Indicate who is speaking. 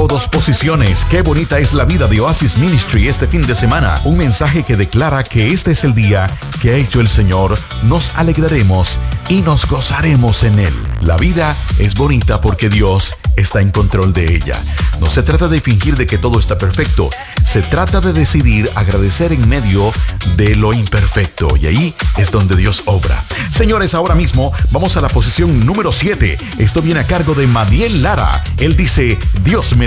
Speaker 1: todos posiciones. Qué bonita es la vida de Oasis Ministry este fin de semana. Un mensaje que declara que este es el día que ha hecho el Señor. Nos alegraremos y nos gozaremos en él. La vida es bonita porque Dios está en control de ella. No se trata de fingir de que todo está perfecto. Se trata de decidir agradecer en medio de lo imperfecto. Y ahí es donde Dios obra. Señores, ahora mismo vamos a la posición número 7. Esto viene a cargo de Madiel Lara. Él dice: Dios me